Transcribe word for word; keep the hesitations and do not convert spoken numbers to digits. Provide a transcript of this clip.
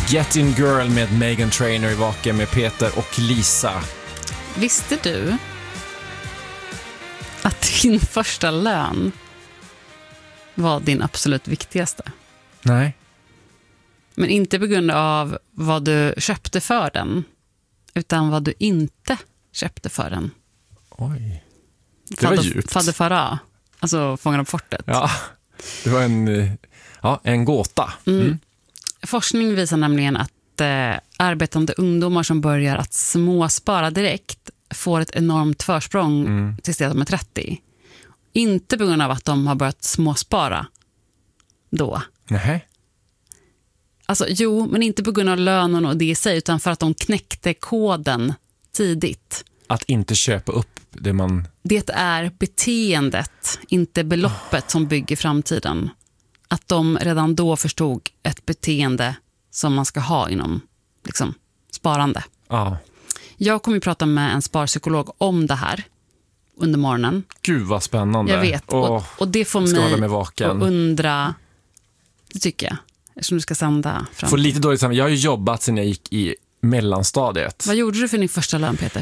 Getting Girl med Meghan Trainor i Vaken med Peter och Lisa. Visste du att din första lön var din absolut viktigaste? Nej. Men inte på grund av vad du köpte för den, utan vad du inte köpte för den. Oj. Det var djupt. Fadde Farah, alltså Fångarna på fortet. Ja, det var en, ja, en gåta. Mm. Mm. Forskning visar nämligen att eh, arbetande ungdomar som börjar att småspara direkt får ett enormt försprång mm. tills de är trettio. Inte på grund av att de har börjat småspara då. Nej. Alltså jo, men inte på grund av lönen och det i sig, utan för att de knäckte koden tidigt. Att inte köpa upp det man... Det är beteendet, inte beloppet, som bygger framtiden. Att de redan då förstod ett beteende som man ska ha inom liksom, sparande. Ja. Jag kommer ju prata med en sparpsykolog om det här under morgonen. Gud vad spännande. Jag vet, Åh, och, och det får mig att undra, det tycker jag, eftersom du ska sända fram. Får lite dåligt samman. Jag har ju jobbat sedan jag gick i mellanstadiet. Vad gjorde du för din första lön, Peter?